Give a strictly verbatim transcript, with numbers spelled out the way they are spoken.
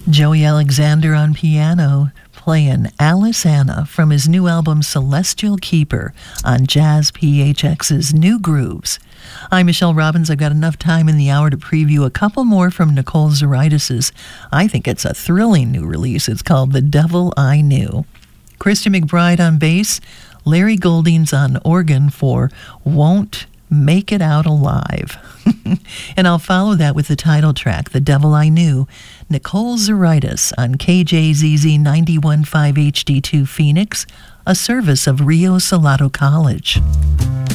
Joey Alexander on piano, playing Alice Anna from his new album Celestial Keeper on Jazz P H X's New Grooves. I'm Michelle Robbins. I've got enough time in the hour to preview a couple more from Nicole Zaritis'. I think it's a thrilling new release. It's called The Devil I Knew. Christian McBride on bass, Larry Goldings on organ for Won't Make It Out Alive. And I'll follow that with the title track, The Devil I Knew, Nicole Zaritis on K J Z Z ninety-one point five H D two Phoenix, a service of Rio Salado College.